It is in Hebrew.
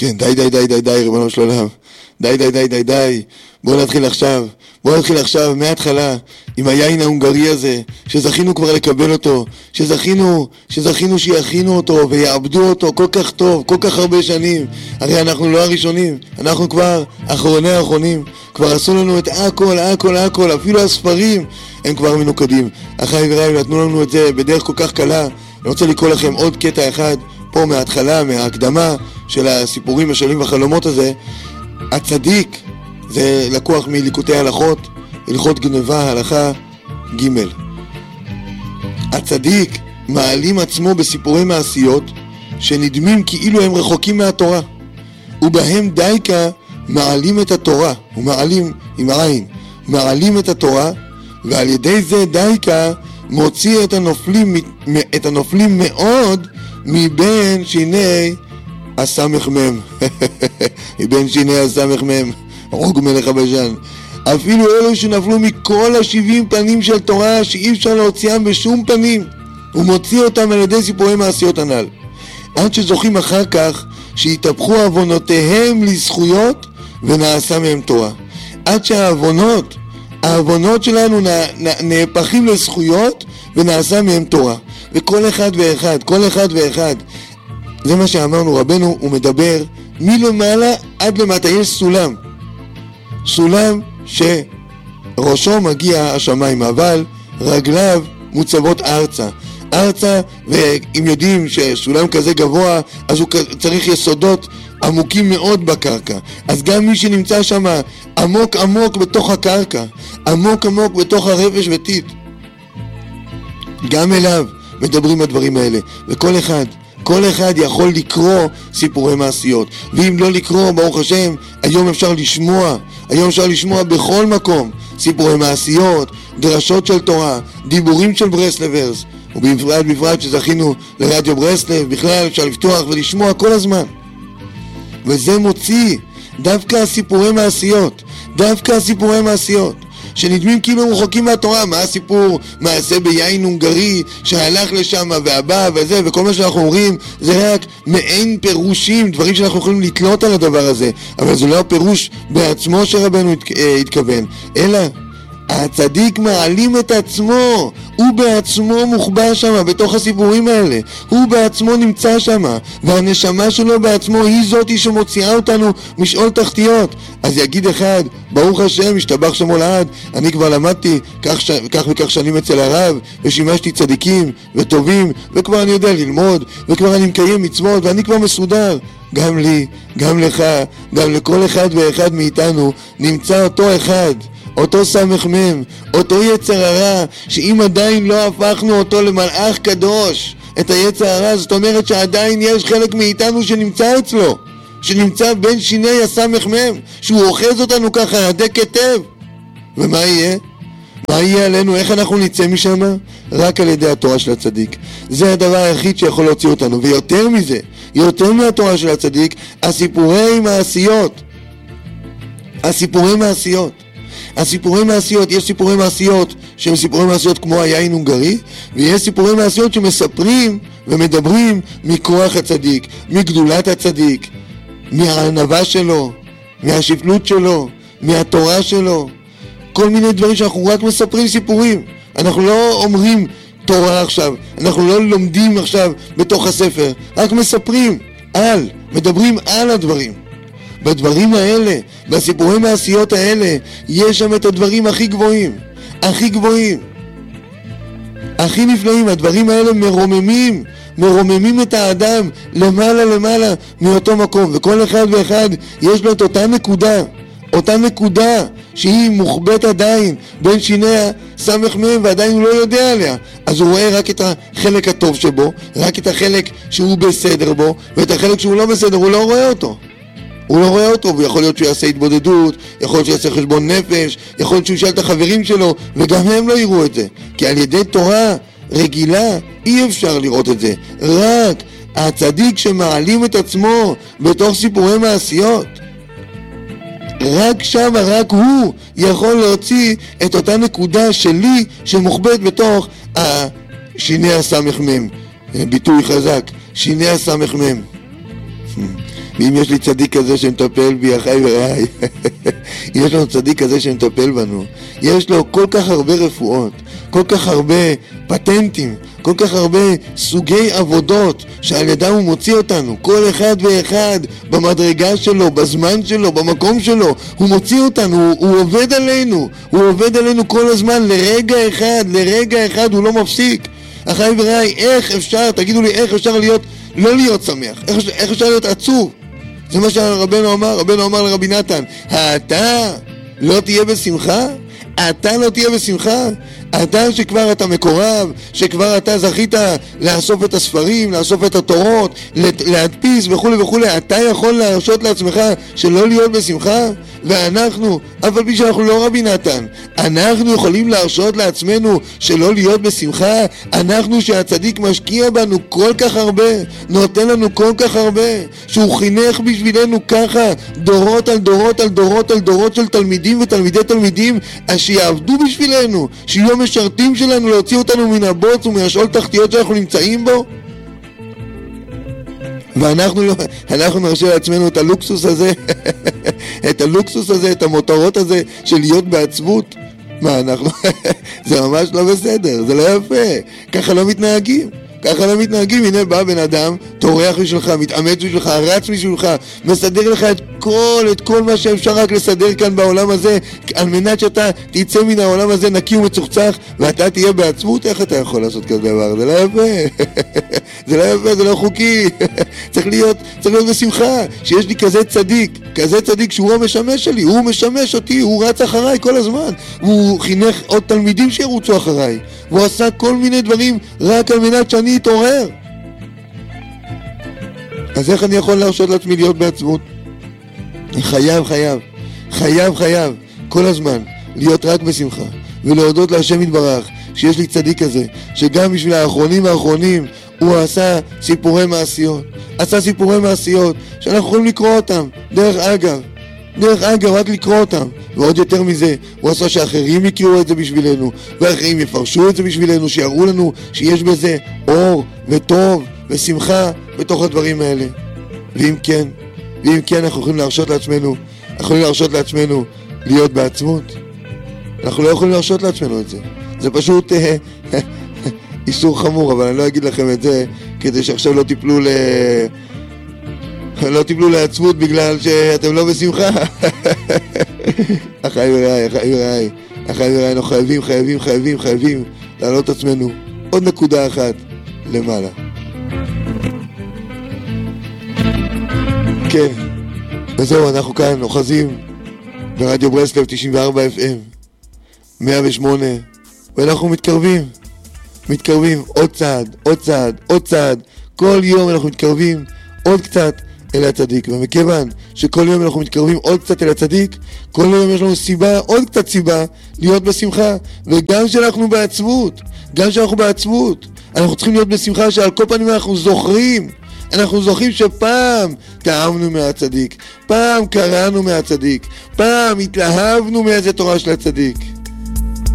כן, די, ריבונו של עולם. די. בואו נתחיל עכשיו מההתחלה עם היין ההונגרי הזה, שזכינו כבר לקבל אותו, שזכינו שיכינו אותו ויעבדו אותו כל כך טוב, כל כך הרבה שנים. הרי אנחנו לא הראשונים, אנחנו כבר אחרוני האחרונים, כבר עשו לנו את הכל, אפילו הספרים הם כבר מנוקדים. אחי ורעי נתנו לנו את זה בדרך כל כך קלה. אני רוצה לקרוא לכם עוד קטע אחד פה מההתחלה, מההקדמה של הסיפורים השונים והחלומות הזה. הצדיק, זה לקוח מליקוטי הלכות, הלכות גנבה, הלכה ג'. הצדיק מעלים עצמו בסיפורי מעשיות שנדמים כאילו הם רחוקים מהתורה, ובהם דייקה מעלים את התורה, ומעלים עם עין, מעלים את התורה, ועל ידי זה דייקה מוציא את הנופלים מאוד מבין שיני הסמ"ם. מבין שיני הסמ"ם, רוג מלך הבשן. אפילו אלו שנפלו מכל 70 פנים של תורה שאי אפשר להוציאם בשום פנים, הוא מוציא אותם על ידי סיפורי מעשיות הנ"ל, עד שזוכים אחר כך שיתהפכו עוונותיהם לזכויות ונעשה מהם תורה, עד שהעוונות שלנו נהפכים לזכויות ונעשה מהם תורה. וכל אחד ואחד, זה מה שאמרנו, רבנו הוא מדבר מלמעלה עד למטה. יש סולם שראשו מגיע השמיים, אבל רגליו מוצבות ארצה, ואם יודעים שסולם כזה גבוה, אז הוא צריך יסודות עמוקים מאוד בקרקע. אז גם מי שנמצא שם עמוק בתוך הקרקע, עמוק בתוך הרפש וטיט, גם אליו מדברים הדברים האלה. וכל אחד יכול לקרוא סיפורי מעשיות, ואם לא לקרוא, ברוך השם, היום אפשר לשמוע בכל מקום סיפורי מעשיות, דרשות של תורה, דיבורים של ברסלברס, ובפרט שזכינו לרדיו ברסלב, בכלל אפשר לפתוח ולשמוע כל הזמן. וזה מוציא דווקא הסיפורי מעשיות שנדמים כאילו הם רחוקים מהתורה. מה הסיפור? מעשה ביין הונגרי שהלך לשם והבא וזה, וכל מה שאנחנו אומרים זה רק מעין פירושים, דברים שאנחנו יכולים לתלות על הדבר הזה, אבל זה לא הפירוש בעצמו שרבנו התכוון, אלא הצדיק מעלים את עצמו, הוא בעצמו מוחבא שם בתוך הסיפורים האלה, הוא בעצמו נמצא שם, והנשמה שלו בעצמו היא זאתי שמוציאה אותנו משאול תחתיות. אז יגיד אחד, ברוך השם, השתבח שמו לעד, אני כבר למדתי כך וכך שנים אצל הרב, ושימשתי צדיקים וטובים, וכבר אני יודע ללמוד, וכבר אני מקיים מצוות, ואני כבר מסודר. גם לי, גם לך, גם לכל אחד ואחד מאיתנו נמצא אותו אחד, אותו סמ"ם, אותו יצר הרע, שאם עדיין לא הפכנו אותו למלאך קדוש, את היצר הרע, זאת אומרת שעדיין יש חלק מאיתנו שנמצא אצלו, שנמצא בין שיני הסמ"ם, שהוא אוחז אותנו ככה, הדק היטב. ומה יהיה? מה יהיה עלינו? איך אנחנו נצא משם? רק על ידי התורה של הצדיק. זה הדבר היחיד שיכול להוציא אותנו. ויותר מזה, יותר מהתורה של הצדיק, הסיפורי מעשיות, יש סיפורי מעשיות שהם סיפורי מעשיות כמו היין הונגרי, ויש סיפורי מעשיות שמספרים ומדברים מכוח הצדיק, מגדולת הצדיק, מהענווה שלו, מהשפלות שלו, מהתורה שלו, כל מיני דברים שאנחנו רק מספרים סיפורים. אנחנו לא אומרים תורה עכשיו, אנחנו לא לומדים עכשיו בתוך הספר, רק מדברים על הדברים. בדברים האלה, בסיפורי מעשיות האלה, יש שם את הדברים הכי גבוהים, הכי נפלאים. הדברים האלה מרוממים את האדם למעלה מאותו מקום, וכל אחד ואחד יש לו את אותה נקודה שהיא מוחבאת עדיין בין שיני הסמ"ם, ועדיין הוא לא יודע עליה. אז הוא רואה רק את החלק הטוב שבו, רק את החלק שהוא בסדר בו, ואת החלק שהוא לא בסדר הוא לא רואה אותו. ויכול להיות שהוא יעשה התבודדות, יכול להיות שהוא יעשה חשבון נפש, יכול להיות שהוא ישאל את החברים שלו, וגם הם לא יראו את זה, כי על ידי תורה רגילה אי אפשר לראות את זה. רק הצדיק שמעלים את עצמו בתוך סיפורי מעשיות, רק שם, רק הוא יכול להוציא את אותה נקודה שלי שמוחבאת בתוך שיני הסמ"ם. ביטוי חזק, שיני הסמ"ם. ואם יש לי צדיק כזה שמטפל בי, אחי ורעי, אם יש לנו צדיק כזה שמטפל בנו, יש לו כל כך הרבה רפואות, כל כך הרבה פטנטים, כל כך הרבה סוגי עבודות שעל ידם הוא מוציא אותנו, כל אחד ואחד במדרגה שלו, בזמן שלו, במקום שלו, הוא מוציא אותנו, הוא עובד עלינו, הוא עובד עלינו כל הזמן, לרגע אחד הוא לא מפסיק. אחי ורעי, איך אפשר, תגידו לי, איך אפשר לא להיות שמח? איך אפשר להיות עצוב? זה מה שרבנו אמר לרבי נתן, אתה לא תהיה בשמחה? אתה לא תהיה בשמחה? אתה שכבר אתה מקורב, שכבר אתה זכית לאסוף את הספרים, לאסוף את התורות, להדפיס וכו' וכו', אתה יכול להרשות לעצמך שלא להיות בשמחה? ואנחנו, אבל פי שאנחנו לא רבי נתן, אנחנו יכולים להרשות לעצמנו שלא להיות בשמחה? אנחנו שהצדיק משקיע בנו כל כך הרבה, נותן לנו כל כך הרבה, שהוא חינך בשבילנו ככה דורות על דורות על דורות על דורות של תלמידים ותלמידי תלמידים, שיעבדו בשבילנו, שיהיו משרתים שלנו, להוציא אותנו מן הבוץ ומהשאול תחתיות שאנחנו נמצאים בו. ואנחנו לא, אנחנו נרשה לעצמנו את הלוקסוס הזה את הלוקסוס הזה, את המותרות הזה של להיות בעצבות. מה אנחנו זה ממש לא בסדר, זה לא יפה, ככה לא מתנהגים. ככה לא מתנהגים. הנה בא בן אדם, טורח בשבילך, מתאמץ בשבילך, רץ בשבילך, מסדר לך את כל מה שאפשר רק לסדר כאן בעולם הזה, על מנת שאתה תצא מן העולם הזה נקי ומצוחצח, ואתה תהיה בעצמות. איך אתה יכול לעשות כזה דבר? זה לא יפה זה לא יפה, זה לא חוקי צריך להיות בשמחה שיש לי כזה צדיק שהוא המשמש שלי, הוא משמש אותי, הוא רץ אחריי כל הזמן, הוא חינך עוד תלמידים שירוצו אחריי, והוא עשה כל מיני דברים רק על מנת שאני אתעורר. אז איך אני יכול להרשות לעצמי להיות בעצמות? חייב כל הזמן להיות רק בשמחה, ולהודות להשם יתברך שיש לי צדיק כזה, שגם בשביל האחרונים הוא עשה סיפורי מעשיות שאנחנו יכולים לקרוא אותם, דרך אגב רק לקרוא אותם. ועוד יותר מזה, הוא עשה שאחרים יקראו את זה בשבילנו, ואחרים יפרשו את זה בשבילנו, שיראו לנו שיש בזה אור וטוב ושמחה בתוך הדברים האלה. ואם כן אנחנו יכולים להרשות לעצמנו להיות בעצמות. אנחנו לא יכולים להרשות לעצמנו את זה, זה פשוט איסור חמור, אבל אני לא אגיד לכם את זה כדי שעכשיו לא תיפלו לעצמות בגלל שאתם לא בשמחה. אחי ורעי, אנחנו חייבים להעלות עצמנו עוד נקודה אחת למעלה. כן, וזהו, אנחנו כאן אוחזים ברדיו ברסלב 94 FM 108, ואנחנו מתקרבים עוד צעד, כל יום אנחנו מתקרבים עוד קצת אל הצדיק. ומכיוון שכל יום אנחנו מתקרבים עוד קצת אל הצדיק, כל יום יש לנו עוד קצת סיבה להיות בשמחה. וגם שאנחנו בעצבות, אנחנו צריכים להיות בשמחה, שעל כל פנים אנחנו זוכרים שפעם טעמנו מהצדיק, פעם קראנו מהצדיק, פעם התלהבנו מאיזה תורה של הצדיק.